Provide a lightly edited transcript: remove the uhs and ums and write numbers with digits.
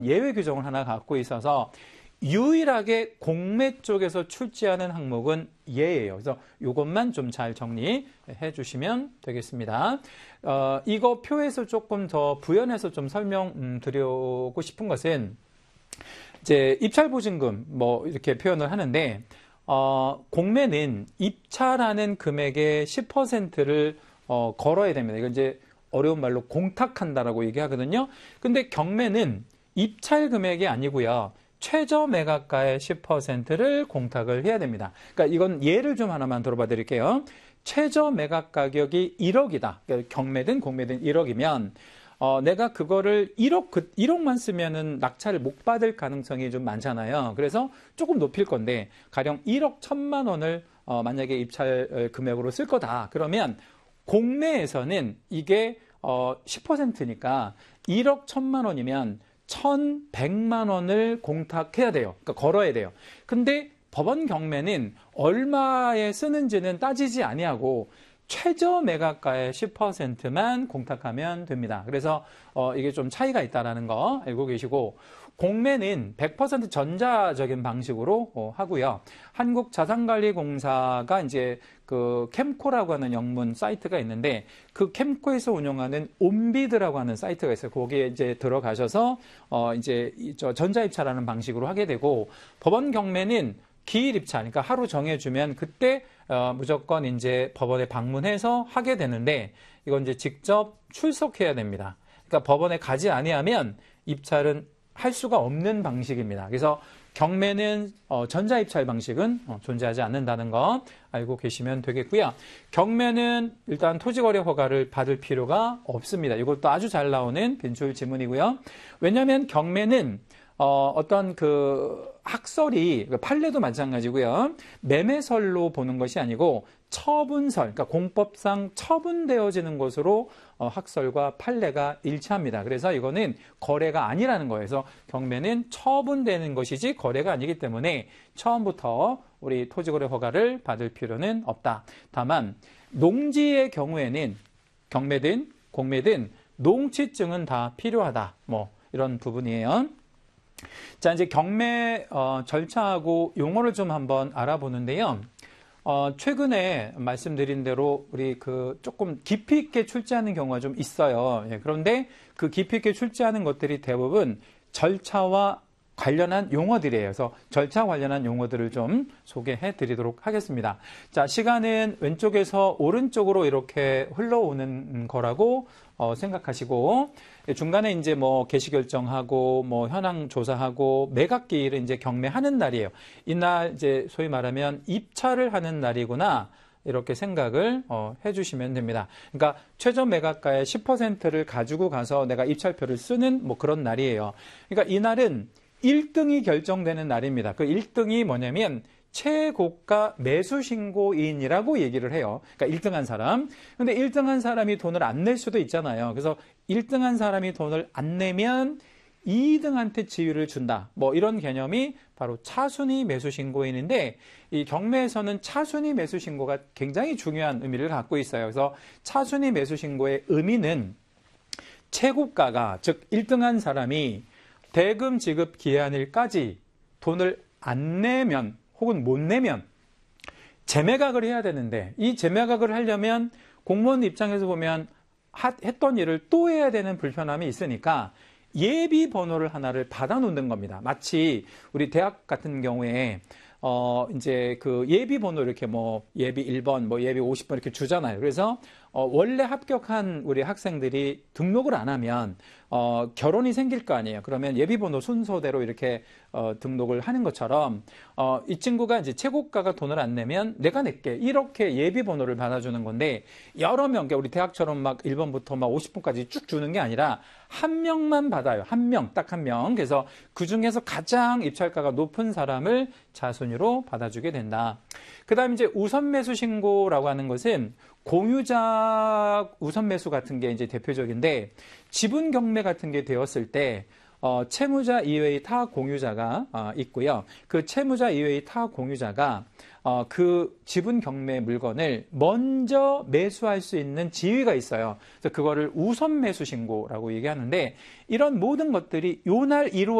예외 규정을 하나 갖고 있어서 유일하게 공매 쪽에서 출제하는 항목은 예예요. 그래서 이것만 좀 잘 정리해 주시면 되겠습니다. 이거 표에서 조금 더 부연해서 좀 설명드리고 싶은 것은 이제 입찰보증금 뭐 이렇게 표현을 하는데 공매는 입찰하는 금액의 10%를 걸어야 됩니다. 이건 이제 어려운 말로 공탁한다라고 얘기하거든요. 근데 경매는 입찰 금액이 아니고요. 최저 매각가의 10%를 공탁을 해야 됩니다. 그러니까 이건 예를 좀 하나만 들어봐 드릴게요. 최저 매각 가격이 1억이다. 그러니까 경매든 공매든 1억이면 내가 그거를 1억만 쓰면은 낙찰을 못 받을 가능성이 좀 많잖아요. 그래서 조금 높일 건데 가령 1억 1천만 원을 만약에 입찰 금액으로 쓸 거다. 그러면 공매에서는 이게 10%니까 1억 1천만 원이면 1,100만 원을 공탁해야 돼요. 그러니까 걸어야 돼요. 근데 법원 경매는 얼마에 쓰는지는 따지지 아니하고 최저 매각가의 10%만 공탁하면 됩니다. 그래서 이게 좀 차이가 있다는 거 알고 계시고, 공매는 100% 전자적인 방식으로 하고요. 한국자산관리공사가 이제 그 캠코라고 하는 영문 사이트가 있는데 그 캠코에서 운영하는 온비드라고 하는 사이트가 있어요. 거기에 이제 들어가셔서 이제 전자입찰하는 방식으로 하게 되고, 법원 경매는 기일 입찰, 그러니까 하루 정해주면 그때 무조건 이제 법원에 방문해서 하게 되는데, 이건 이제 직접 출석해야 됩니다. 그러니까 법원에 가지 아니하면 입찰은 할 수가 없는 방식입니다. 그래서 경매는 전자입찰 방식은 존재하지 않는다는 거 알고 계시면 되겠고요. 경매는 일단 토지거래 허가를 받을 필요가 없습니다. 이것도 아주 잘 나오는 빈출 지문이고요. 왜냐하면 경매는 어떤 그 학설이, 판례도 마찬가지고요. 매매설로 보는 것이 아니고 처분설, 그러니까 공법상 처분되어지는 것으로 학설과 판례가 일치합니다. 그래서 이거는 거래가 아니라는 거예요. 그래서 경매는 처분되는 것이지 거래가 아니기 때문에 처음부터 우리 토지거래 허가를 받을 필요는 없다. 다만 농지의 경우에는 경매든 공매든 농취증은 다 필요하다. 뭐 이런 부분이에요. 자, 이제 경매 절차하고 용어를 좀 한번 알아보는데요. 최근에 말씀드린 대로 우리 그 조금 깊이 있게 출제하는 경우가 좀 있어요. 예, 그런데 그 깊이 있게 출제하는 것들이 대부분 절차와 관련한 용어들이에요. 그래서 절차 관련한 용어들을 좀 소개해 드리도록 하겠습니다. 자, 시간은 왼쪽에서 오른쪽으로 이렇게 흘러오는 거라고 생각하시고, 중간에 이제 뭐 개시 결정하고 뭐 현황 조사하고 매각기일은 이제 경매하는 날이에요. 이날 이제 소위 말하면 입찰을 하는 날이구나, 이렇게 생각을 해주시면 됩니다. 그러니까 최저 매각가의 10%를 가지고 가서 내가 입찰표를 쓰는 뭐 그런 날이에요. 그러니까 이날은 1등이 결정되는 날입니다. 그 1등이 뭐냐면 최고가 매수신고인이라고 얘기를 해요. 그러니까 1등한 사람. 근데 1등한 사람이 돈을 안 낼 수도 있잖아요. 그래서 1등한 사람이 돈을 안 내면 2등한테 지위를 준다. 뭐 이런 개념이 바로 차순위 매수신고인인데, 이 경매에서는 차순위 매수신고가 굉장히 중요한 의미를 갖고 있어요. 그래서 차순위 매수신고의 의미는 최고가가, 즉 1등한 사람이 대금 지급 기한일까지 돈을 안 내면 혹은 못 내면 재매각을 해야 되는데, 이 재매각을 하려면 공무원 입장에서 보면 했던 일을 또 해야 되는 불편함이 있으니까 예비 번호를 하나를 받아 놓는 겁니다. 마치 우리 대학 같은 경우에 이제 그 예비 번호 이렇게 뭐 예비 1번, 뭐 예비 50번 이렇게 주잖아요. 그래서 원래 합격한 우리 학생들이 등록을 안 하면 결혼이 생길 거 아니에요. 그러면 예비번호 순서대로 이렇게 등록을 하는 것처럼 이 친구가 이제 최고가가 돈을 안 내면 내가 낼게, 이렇게 예비번호를 받아주는 건데, 여러 명, 우리 대학처럼 막 1번부터 막 50번까지 쭉 주는 게 아니라 한 명만 받아요. 한 명, 딱 한 명. 그래서 그 중에서 가장 입찰가가 높은 사람을 자순위로 받아주게 된다. 그 다음에 이제 우선 매수 신고라고 하는 것은 공유자 우선 매수 같은 게 이제 대표적인데, 지분 경매 같은 게 되었을 때 채무자 이외의 타 공유자가 있고요. 그 채무자 이외의 타 공유자가 그 지분 경매 물건을 먼저 매수할 수 있는 지위가 있어요. 그래서 그거를 우선 매수 신고라고 얘기하는데 이런 모든 것들이 요날 이루어